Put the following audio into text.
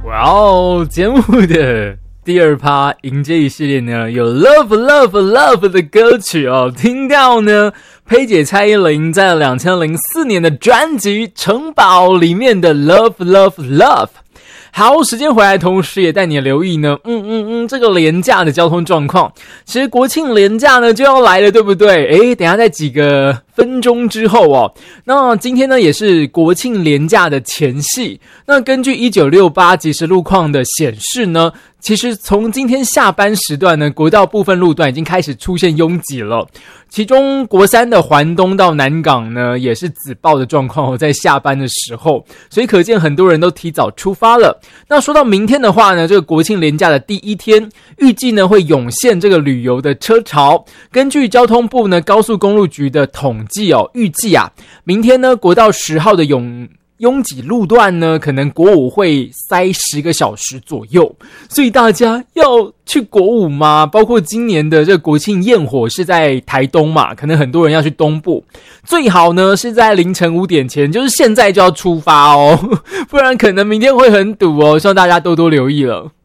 哇哦，节目的第二趴迎接一系列呢，有 Love Love Love 的歌曲哦。听到呢，佩姐蔡依林在2004年的专辑《城堡》里面的 Love Love Love。好，时间回来，同时也带你留意呢，这个连假的交通状况。其实国庆连假呢就要来了，对不对？等一下在几个分钟之后哦。那今天呢也是国庆连假的前夕。那根据1968即时路况的显示呢，其实从今天下班时段呢，国道部分路段已经开始出现拥挤了。其中国三的环东到南港呢，也是紫爆的状况在下班的时候，所以可见很多人都提早出发了。那说到明天的话呢，这个国庆连假的第一天，预计呢会涌现这个旅游的车潮。根据交通部呢高速公路局的统计哦，预计明天呢国道10号的拥挤路段呢，可能国五会塞10个小时左右，所以大家要去国五吗？包括今年的这个国庆焰火是在台东嘛，可能很多人要去东部，最好呢是在凌晨5点前，就是现在就要出发哦，不然可能明天会很堵哦，希望大家多多留意了。